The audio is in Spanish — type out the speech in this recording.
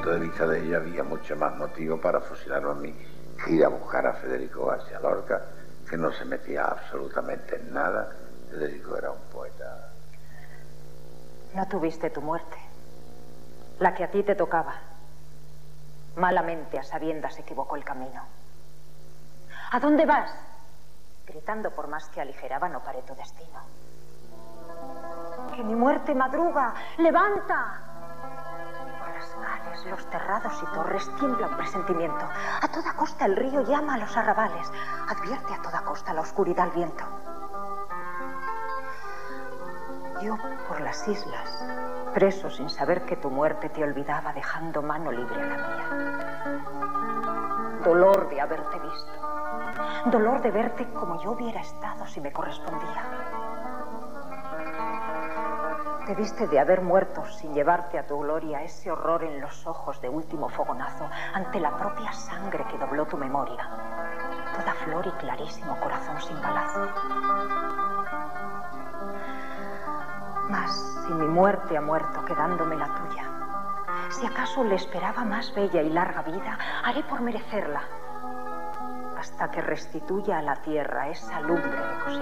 punto de vista de ella había mucho más motivo para fusilarme a mí que ir a buscar a Federico García Lorca, que no se metía absolutamente en nada. Federico era un poeta. No tuviste tu muerte, la que a ti te tocaba. Malamente, a sabiendas, se equivocó el camino. ¿A dónde vas? Gritando por más que aligeraba, no paré tu destino. Que mi muerte madruga, ¡levanta! Por las calles, los terrados y torres tiembla un presentimiento. A toda costa el río llama a los arrabales, advierte a toda costa la oscuridad al viento. Yo por las islas, preso sin saber que tu muerte te olvidaba, dejando mano libre a la mía. Dolor de haberte visto, dolor de verte como yo hubiera estado si me correspondía. Debiste de haber muerto sin llevarte a tu gloria ese horror en los ojos de último fogonazo ante la propia sangre que dobló tu memoria, toda flor y clarísimo corazón sin balazo. Mas si mi muerte ha muerto quedándome la tuya, si acaso le esperaba más bella y larga vida, haré por merecerla, hasta que restituya a la tierra esa lumbre de cosecha.